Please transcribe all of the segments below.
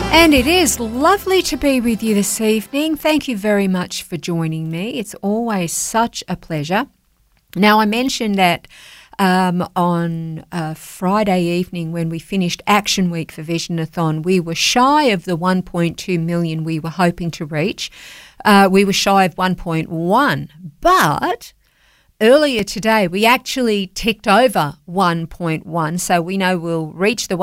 And it is lovely to be with you this evening. Thank you very much for joining me. It's always such a pleasure. Now, I mentioned that on Friday evening when we finished Action Week for Visionathon, we were shy of the 1.2 million we were hoping to reach. We were shy of 1.1, but earlier today, we actually ticked over 1.1, so we know we'll reach the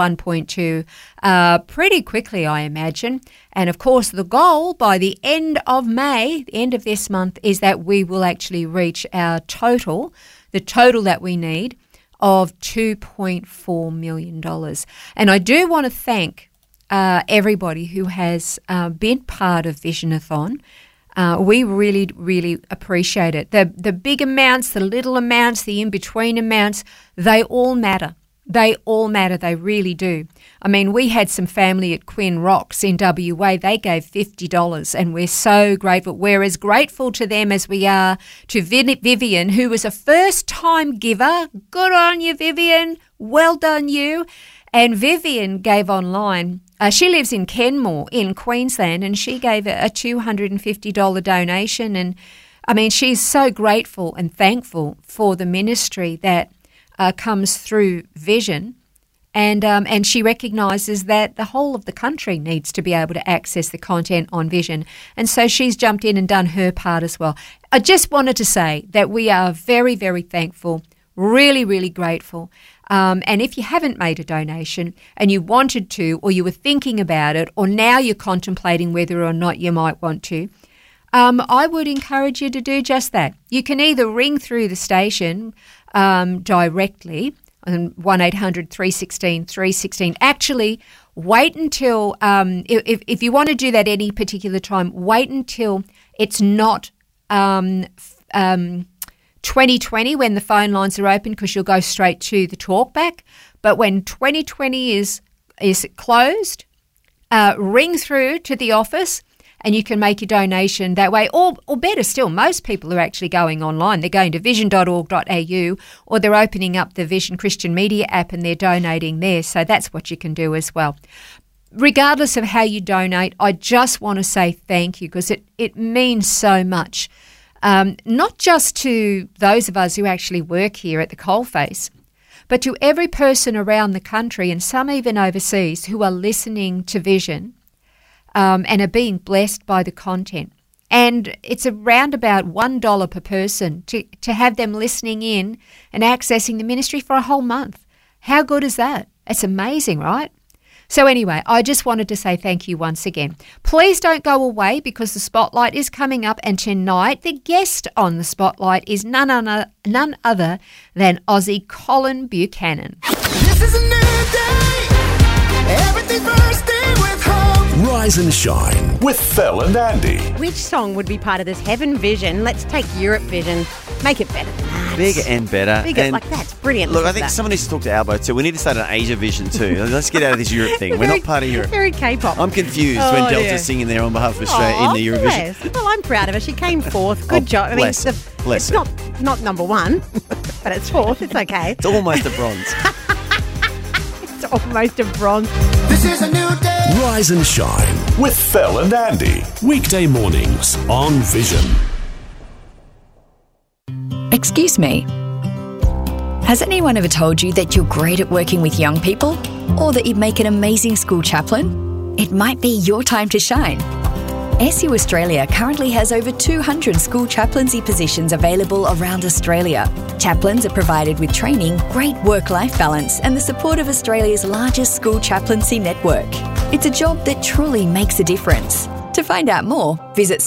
1.2 pretty quickly, I imagine. And, of course, the goal by the end of May, the end of this month, is that we will actually reach our total, the total that we need, of $2.4 million. And I do want to thank everybody who has been part of Visionathon. We really, really appreciate it. The big amounts, the little amounts, the in-between amounts, they all matter. They all matter. They really do. I mean, we had some family at Quinn Rocks in WA. They gave $50 and we're so grateful. We're as grateful to them as we are to Vivian, who was a first-time giver. Good on you, Vivian. Well done, you. And Vivian gave online. She lives in Kenmore in Queensland, and she gave a $250 donation. And, I mean, she's so grateful and thankful for the ministry that comes through Vision. And she recognises that the whole of the country needs to be able to access the content on Vision. And so she's jumped in and done her part as well. I just wanted to say that we are very, very thankful, really, really grateful. And if you haven't made a donation and you wanted to, or you were thinking about it, or now you're contemplating whether or not you might want to, I would encourage you to do just that. You can either ring through the station directly on 1-800-316-316. Actually, wait until, if you want to do that any particular time, wait until it's not 2020 when the phone lines are open, because you'll go straight to the talkback. But when 2020 is closed, ring through to the office and you can make your donation that way. Or better still, most people are actually going online. They're going to vision.org.au, or they're opening up the Vision Christian Media app and they're donating there. So that's what you can do as well. Regardless of how you donate, I just want to say thank you, because it means so much. Not just to those of us who actually work here at the Coalface, but to every person around the country, and some even overseas, who are listening to Vision and are being blessed by the content. And it's around about $1 per person to have them listening in and accessing the ministry for a whole month. How good is that? It's amazing, right? So anyway, I just wanted to say thank you once again. Please don't go away, because the Spotlight is coming up, and tonight the guest on the Spotlight is none other than Aussie Colin Buchanan. This is a new day. Everything bursting with hope. Rise and Shine with Phil and Andy. Which song would be part of this Heaven Vision? Let's take Europe Vision, make it better than that. Bigger and better. Bigger, and like that's brilliant. Look, I think someone needs to talk to Albo too. We need to start an Asia Vision too. Let's get out of this Europe thing. We're not part of Europe. Very K-pop. I'm confused when Delta's singing there on behalf of Australia in the Eurovision. Bless. Well, I'm proud of her. She came fourth. Good job. I mean, bless her. It's not number one, but it's fourth. It's okay. It's almost a bronze. It's almost a bronze. This is a new day. Rise and Shine with Phil and Andy. Weekday mornings on Vision. Excuse me. Has anyone ever told you that you're great at working with young people, or that you'd make an amazing school chaplain? It might be your time to shine. SU Australia currently has over 200 school chaplaincy positions available around Australia. Chaplains are provided with training, great work-life balance, and the support of Australia's largest school chaplaincy network. It's a job that truly makes a difference. To find out more, visit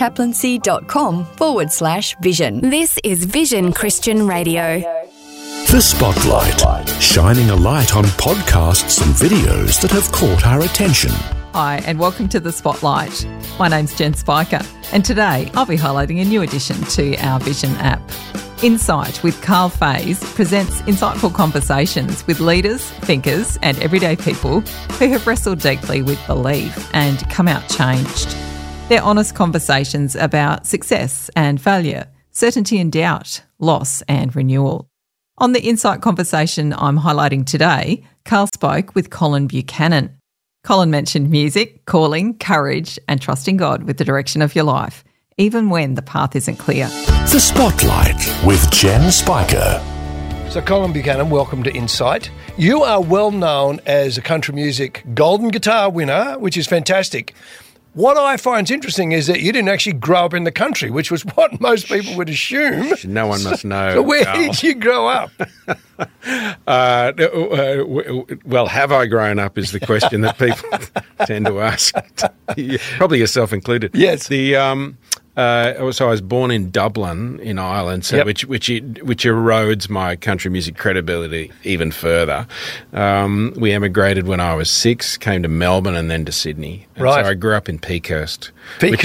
startchaplaincy.com/vision. This is Vision Christian Radio. The Spotlight, shining a light on podcasts and videos that have caught our attention. Hi and welcome to The Spotlight. My name's Jen Spiker, and today I'll be highlighting a new addition to our Vision app. Insight with Carl Faze presents insightful conversations with leaders, thinkers and everyday people who have wrestled deeply with belief and come out changed. They're honest conversations about success and failure, certainty and doubt, loss and renewal. On the Insight conversation I'm highlighting today, Carl spoke with Colin Buchanan. Colin mentioned music, calling, courage, and trusting God with the direction of your life, even when the path isn't clear. The Spotlight with Jen Spiker. So, Colin Buchanan, welcome to Insight. You are well known as a country music golden guitar winner, which is fantastic. What I find interesting is that you didn't actually grow up in the country, which was what most people would assume. No one must know. So where did you grow up? Well, have I grown up is the question that people tend to ask. Probably yourself included. Yes. So I was born in Dublin, in Ireland, so which erodes my country music credibility even further. We emigrated when I was 6, came to Melbourne and then to Sydney. And right. So I grew up in Peakhurst, which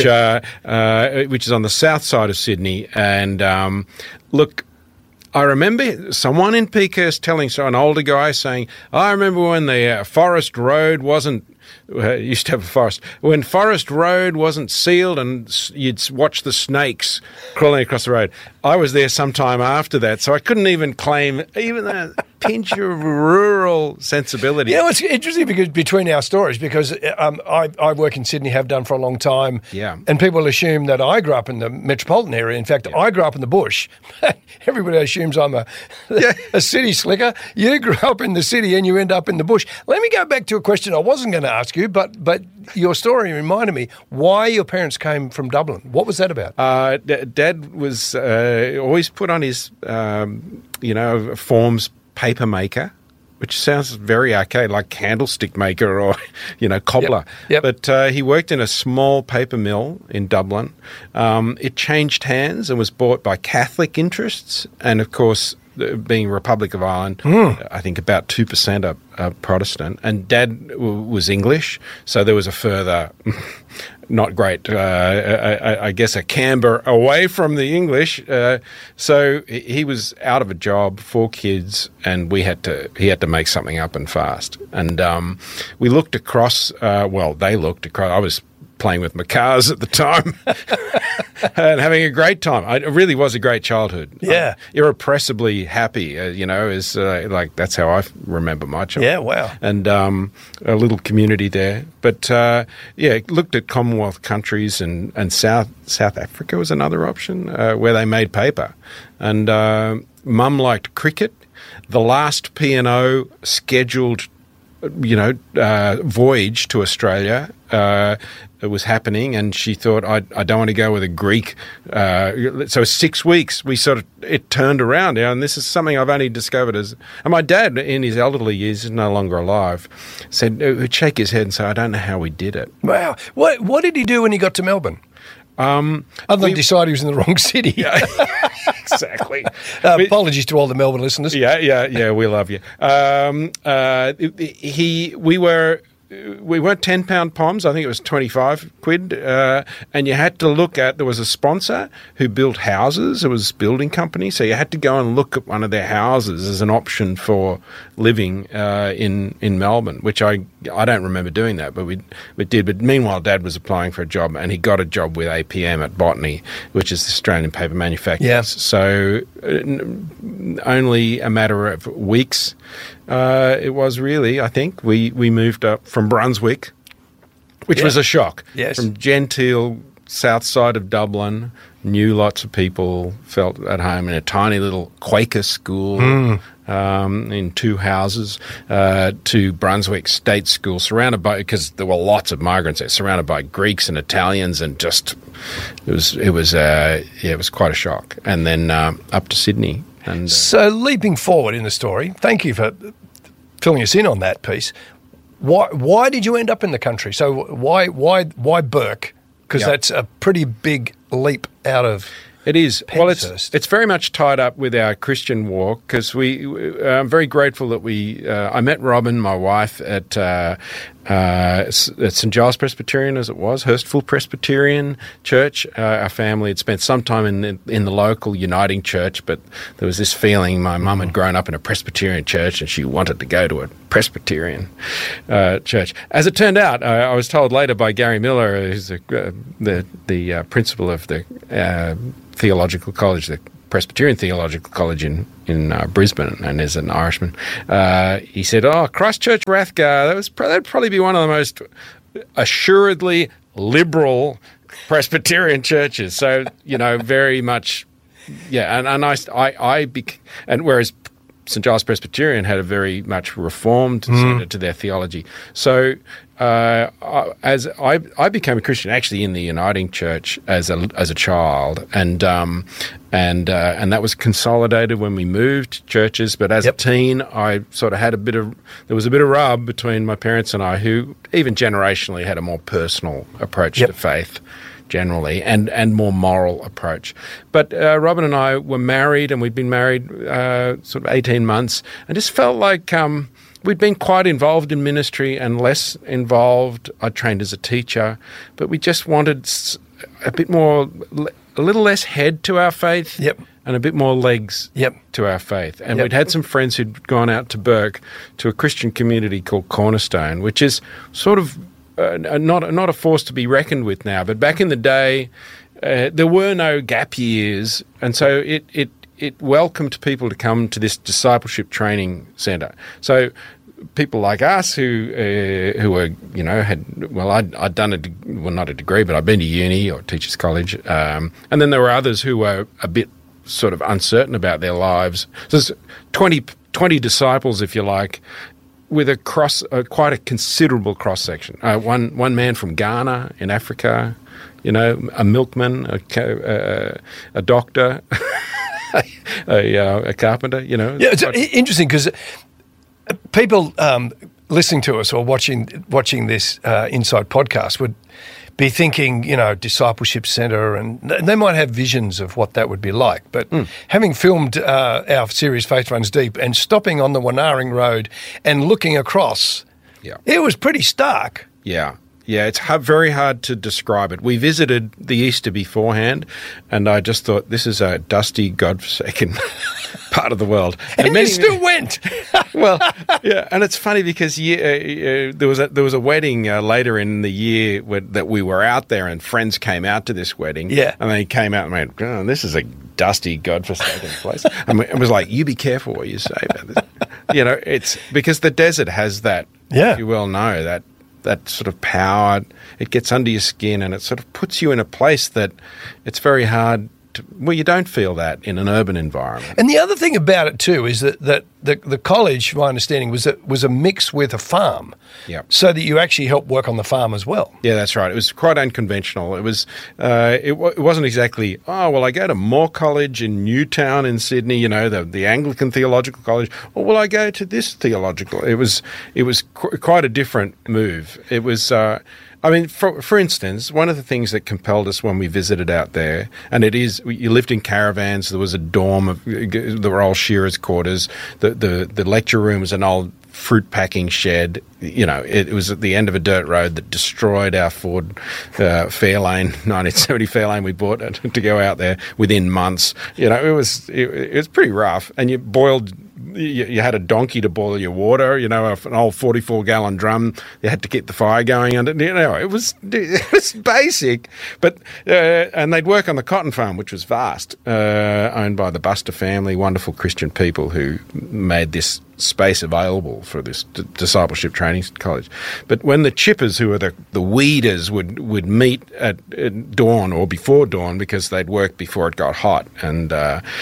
is on the south side of Sydney. And look, I remember someone in Peakhurst an older guy saying, I remember when the Forest Road used to have a forest. When Forest Road wasn't sealed and you'd watch the snakes crawling across the road. I was there sometime after that, so I couldn't even claim even a pinch of rural sensibility. Yeah, it's interesting because between our stories, because I work in Sydney, have done for a long time, and people assume that I grew up in the metropolitan area. In fact, I grew up in the bush. Everybody assumes I'm a city slicker. You grew up in the city and you end up in the bush. Let me go back to a question I wasn't going to ask you, but your story reminded me why your parents came from Dublin. What was that about? Dad was always put on his, forms paper maker, which sounds very archaic, like candlestick maker or, cobbler. Yep. But he worked in a small paper mill in Dublin. It changed hands and was bought by Catholic interests. And, of course, being Republic of Ireland, I think about 2% are Protestant. And Dad was English, so there was a further... not great, I guess, a camber away from the English. So he was out of a job, 4 kids, and he had to make something up and fast. And we looked across, they looked across. I was playing with my cars at the time and having a great time. It really was a great childhood. Yeah. Irrepressibly happy, is that's how I remember my childhood. Yeah, wow. And a little community there. But, looked at Commonwealth countries and South Africa was another option where they made paper. And Mum liked cricket. The last P&O scheduled voyage to Australia it was happening, and she thought, I don't want to go with a Greek. So 6 weeks, it turned around. And this is something I've only discovered and my dad, in his elderly years, is no longer alive, would shake his head and say, I don't know how we did it. Wow. What did he do when he got to Melbourne? Other than decide he was in the wrong city. Yeah, exactly. Apologies to all the Melbourne listeners. Yeah, we love you. We weren't £10 poms. I think it was 25 quid. And you had to look at, there was a sponsor who built houses. It was a building company. So you had to go and look at one of their houses as an option for living in Melbourne, which I don't remember doing that, but we did. But meanwhile, Dad was applying for a job, and he got a job with APM at Botany, which is the Australian Paper Manufacturers. Yeah. So only a matter of weeks it was really, I think. We moved up from Brunswick, which was a shock. Yes. From genteel south side of Dublin, knew lots of people, felt at home in a tiny little Quaker school in 2 houses, to Brunswick State School, surrounded by, because there were lots of migrants there, surrounded by Greeks and Italians, and just it was quite a shock. And then up to Sydney. And so leaping forward in the story, thank you for filling us in on that piece. Why did you end up in the country? So why Burke? Because that's a pretty big leap out of It is. Penshurst. Well, it's very much tied up with our Christian walk, because I'm very grateful that I met Robin, my wife, at St Giles Presbyterian, as it was, Hurstville Presbyterian Church. Our family had spent some time in the local Uniting Church, but there was this feeling my mum had grown up in a Presbyterian church and she wanted to go to a Presbyterian church. As it turned out, I was told later by Gary Miller, who's the principal of the Theological College, the Presbyterian Theological College in Brisbane, and as an Irishman, he said, Christchurch Rathgar, that'd probably be one of the most assuredly liberal Presbyterian churches. So, very much, and whereas St Giles Presbyterian had a very much reformed centre to their theology. So as I became a Christian actually in the Uniting Church as a child, and that was consolidated when we moved churches. But as a teen, I sort of had there was a bit of rub between my parents and I, who even generationally had a more personal approach to faith generally, and more moral approach. But Robin and I were married, and we'd been married sort of 18 months, and just felt like we'd been quite involved in ministry and less involved. I trained as a teacher, but we just wanted a bit more, a little less head to our faith, and a bit more legs to our faith. And we'd had some friends who'd gone out to Bourke to a Christian community called Cornerstone, which is sort of not a force to be reckoned with now, but back in the day, there were no gap years, and so it welcomed people to come to this discipleship training centre. So people like us who were I'd done not a degree, but I'd been to uni or teachers' college, and then there were others who were a bit sort of uncertain about their lives. So there's 20 disciples, if you like, with quite a considerable cross section. One man from Ghana in Africa, a milkman, a doctor, a carpenter. Yeah, it's interesting because people listening to us or watching this Inside podcast would be thinking, discipleship centre, and they might have visions of what that would be like. But having filmed our series Faith Runs Deep and stopping on the Wanaring Road and looking across, it was pretty stark. Yeah. Yeah, it's very hard to describe it. We visited the Easter beforehand, and I just thought, this is a dusty, godforsaken part of the world. And you still went. Well, yeah, and it's funny because there was a wedding later in the year that we were out there, and friends came out to this wedding. Yeah. And they came out and went, oh, this is a dusty, godforsaken place. And it was like, you be careful what you say about this. It's because the desert has that, you well know, that sort of power. It gets under your skin, and it sort of puts you in a place that it's very hard to, you don't feel that in an urban environment. And the other thing about it too is that the college, my understanding, was a mix with a farm. Yeah. So that you actually help work on the farm as well. Yeah, that's right. It was quite unconventional. It was. It wasn't exactly. Oh well, I go to Moore College in Newtown in Sydney. The Anglican Theological College. Or will I go to this theological? It was quite a different move. It was. For instance, one of the things that compelled us when we visited out there, and you lived in caravans. There was a dorm. There were old shearers' quarters. The lecture room was an old fruit packing shed. It was at the end of a dirt road that destroyed our Ford Fairlane, 1970 Fairlane we bought to go out there within months. It was pretty rough, and you boiled. You had a donkey to boil your water, an old 44-gallon drum. You had to keep the fire going under. It was basic, but and they'd work on the cotton farm, which was vast, owned by the Buster family, wonderful Christian people who made this space available for this discipleship training college. But when the chippers, who are the weeders, would meet at dawn or before dawn because they'd worked before it got hot, and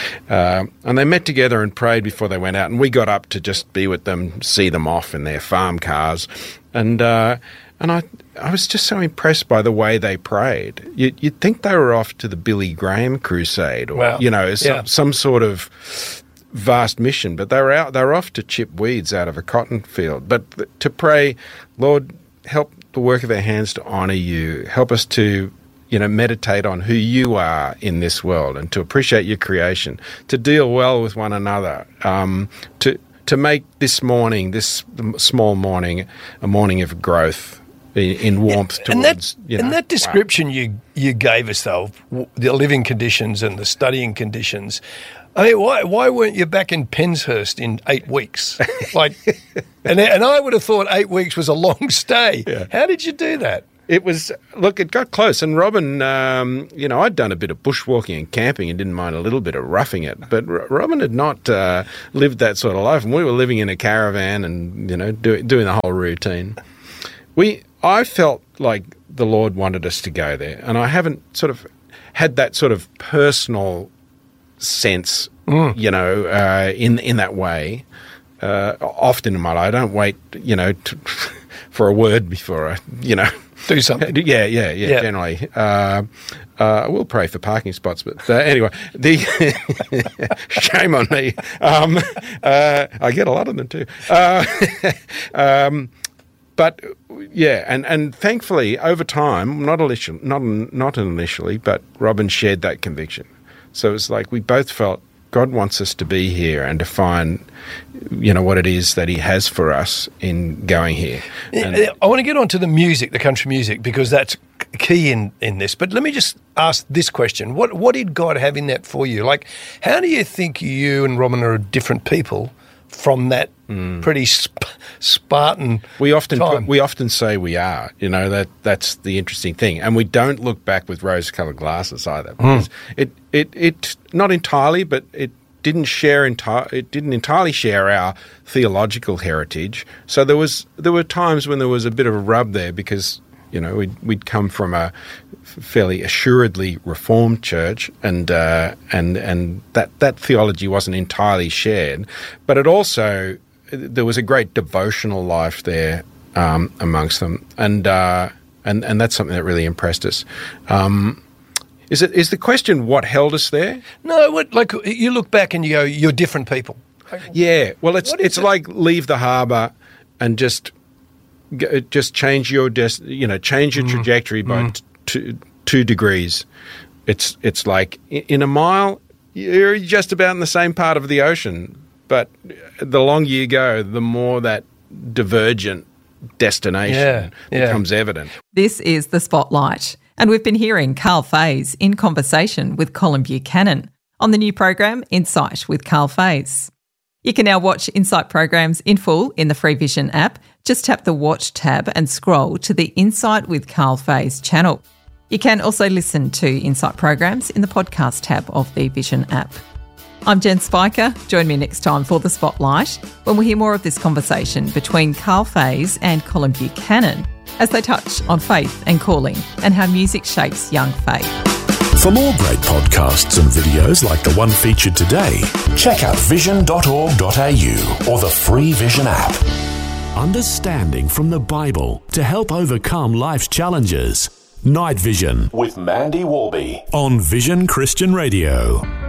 they met together and prayed before they went out, and we got up to just be with them, see them off in their farm cars, and I was just so impressed by the way they prayed. You'd think they were off to the Billy Graham crusade, or some sort of vast mission, but they were off to chip weeds out of a cotton field. But to pray, Lord, help the work of our hands to honour you. Help us to meditate on who you are in this world, and to appreciate your creation, to deal well with one another, to make this morning, this small morning, a morning of growth in warmth towards. And that description you gave us, though, the living conditions and the studying conditions. I mean, why weren't you back in Penshurst in 8 weeks? And I would have thought 8 weeks was a long stay. Yeah. How did you do that? it got close. And Robin, I'd done a bit of bushwalking and camping and didn't mind a little bit of roughing it. But Robin had not lived that sort of life. And we were living in a caravan and, doing the whole routine. I felt like the Lord wanted us to go there. And I haven't sort of had that sort of personal sense, in that way. Often in my life, I don't wait, for a word before I, do something. Yeah. Generally, I will pray for parking spots, but anyway, shame on me. I get a lot of them too. But yeah, and thankfully over time, not initially, but Robin shared that conviction. So it's like we both felt God wants us to be here and to find, what it is that He has for us in going here. And I want to get on to the music, the country music, because that's key in this. But let me just ask this question. What did God have in that for you? Like, how do you think you and Robin are different people from that pretty Spartan we often time? We often say we are. That's the interesting thing. And we don't look back with rose-coloured glasses either. Because it not entirely, but it didn't entirely share our theological heritage. So there were times when there was a bit of a rub there because we'd come from a fairly assuredly Reformed church, and that theology wasn't entirely shared. But it also there was a great devotional life there amongst them, and that's something that really impressed us. Is the question what held us there? No, like you look back and you go, you're different people. Yeah, well, it's like leave the harbour and just change your change your trajectory by 2 degrees. It's like in a mile you're just about in the same part of the ocean, but the longer you go, the more that divergent destination becomes evident. This is The Spotlight, and we've been hearing Carl Faze in conversation with Colin Buchanan on the new program Insight with Carl Faze. You can now watch Insight programs in full in the Free Vision app. Just tap the Watch tab and scroll to the Insight with Carl Faze channel. You can also listen to Insight programs in the podcast tab of the Vision app. I'm Jen Spiker. Join me next time for The Spotlight when we'll hear more of this conversation between Carl Faze and Colin Buchanan as they touch on faith and calling and how music shapes young faith. For more great podcasts and videos like the one featured today, check out vision.org.au or the Free Vision app. Understanding from the Bible to help overcome life's challenges. Night Vision with Mandy Warby on Vision Christian Radio.